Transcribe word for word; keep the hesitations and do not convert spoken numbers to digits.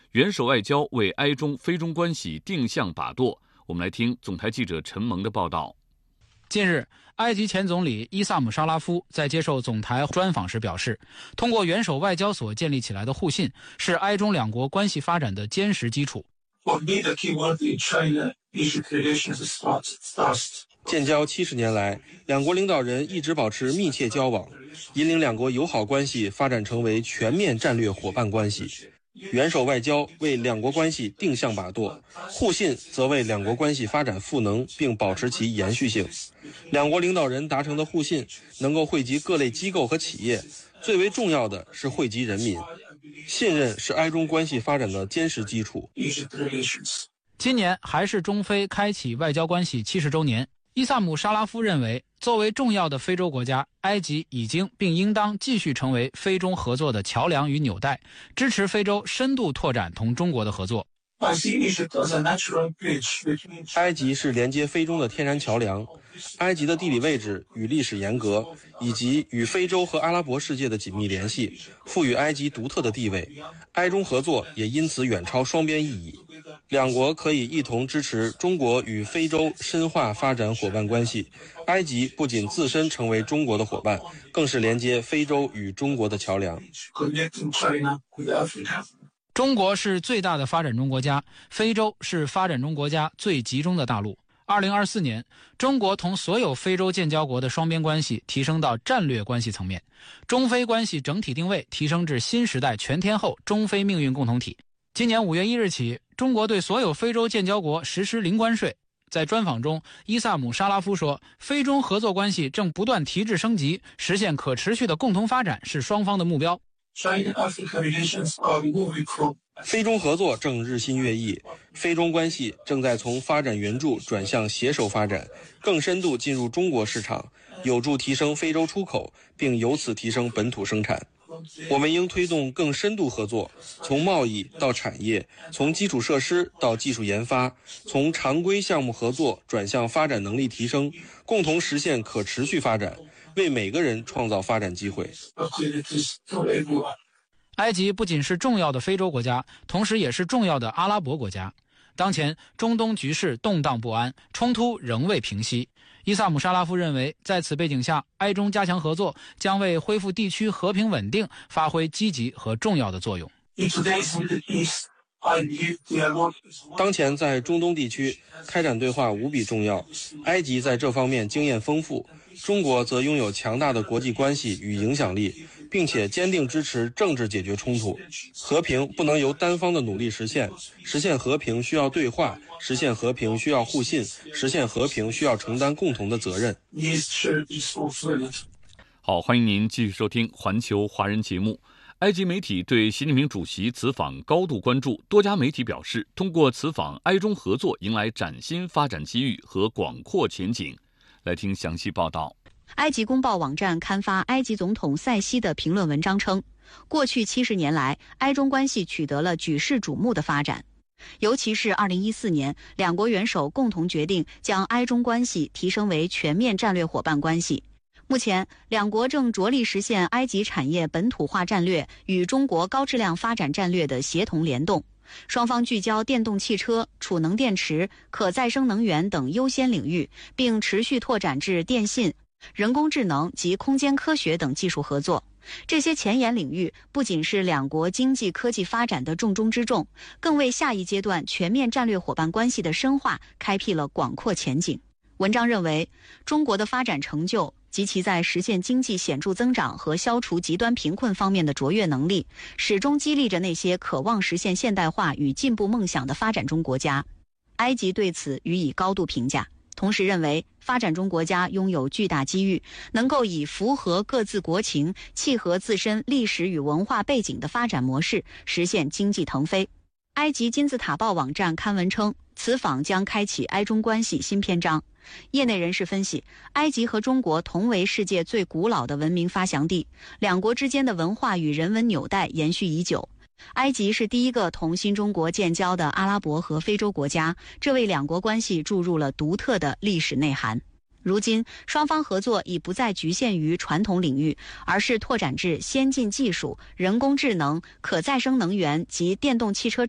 元首外交为埃中非中关系定向把舵。我们来听总台记者陈萌的报道。 近日，埃及前总理伊萨姆·沙拉夫在接受总台专访时表示，通过元首外交所建立起来的互信，是埃中两国关系发展的坚实基础。 建交七十年来，两国领导人一直保持密切交往，引领两国友好关系发展成为全面战略伙伴关系。元首外交为两国关系定向把舵，互信则为两国关系发展赋能并保持其延续性。两国领导人达成的互信能够惠及各类机构和企业，最为重要的是惠及人民。信任是埃中关系发展的坚实基础。 今年还是中非开启外交关系七十周年。伊萨姆·沙拉夫认为，作为重要的非洲国家，埃及已经并应当继续成为非中合作的桥梁与纽带，支持非洲深度拓展同中国的合作。 埃及是连接非中的天然桥梁，埃及的地理位置与历史沿革，以及与非洲和阿拉伯世界的紧密联系，赋予埃及独特的地位。埃中合作也因此远超双边意义。两国可以一同支持中国与非洲深化发展伙伴关系。埃及不仅自身成为中国的伙伴，更是连接非洲与中国的桥梁。 中国是最大的发展中国家，非洲是发展中国家最集中的大陆。二零二四年，中国同所有非洲建交国的双边关系提升到战略关系层面，中非关系整体定位提升至新时代全天候中非命运共同体。今年五月一日起，中国对所有非洲建交国实施零关税。在专访中，伊萨姆·沙拉夫说，非中合作关系正不断提质升级，实现可持续的共同发展是双方的目标。 非中合作正日新月异，非中关系正在从发展援助转向携手发展，更深度进入中国市场，有助提升非洲出口，并由此提升本土生产。我们应推动更深度合作，从贸易到产业，从基础设施到技术研发，从常规项目合作转向发展能力提升，共同实现可持续发展，为每个人创造发展机会。 埃及不仅是重要的非洲国家，同时也是重要的阿拉伯国家。当前中东局势动荡不安，冲突仍未平息。伊萨姆·沙拉夫认为，在此背景下，埃中加强合作将为恢复地区和平稳定发挥积极和重要的作用。 当前在中东地区开展对话无比重要，埃及在这方面经验丰富，中国则拥有强大的国际关系与影响力，并且坚定支持政治解决冲突。和平不能由单方的努力实现，实现和平需要对话，实现和平需要互信，实现和平需要承担共同的责任。 好，欢迎您继续收听环球华人节目。埃及媒体对习近平主席此访高度关注，多家媒体表示，通过此访，埃中合作迎来崭新发展机遇和广阔前景。来听详细报道。 埃及公报网站刊发埃及总统塞西的评论文章称，过去七十年来，埃中关系取得了举世瞩目的发展。尤其是二零一四年，两国元首共同决定将埃中关系提升为全面战略伙伴关系。目前，两国正着力实现埃及产业本土化战略与中国高质量发展战略的协同联动。双方聚焦电动汽车、储能电池、可再生能源等优先领域，并持续拓展至电信、人工智能及空间科学等技术合作。这些前沿领域不仅是两国经济科技发展的重中之重，更为下一阶段全面战略伙伴关系的深化开辟了广阔前景。文章认为，中国的发展成就及其在实现经济显著增长和消除极端贫困方面的卓越能力，始终激励着那些渴望实现现代化与进步梦想的发展中国家。埃及对此予以高度评价，同时认为发展中国家拥有巨大机遇，能够以符合各自国情、契合自身历史与文化背景的发展模式，实现经济腾飞。埃及金字塔报网站刊文称，此访将开启埃中关系新篇章。业内人士分析，埃及和中国同为世界最古老的文明发祥地，两国之间的文化与人文纽带延续已久。埃及是第一个同新中国建交的阿拉伯和非洲国家，这为两国关系注入了独特的历史内涵。如今，双方合作已不再局限于传统领域，而是拓展至先进技术、人工智能、可再生能源及电动汽车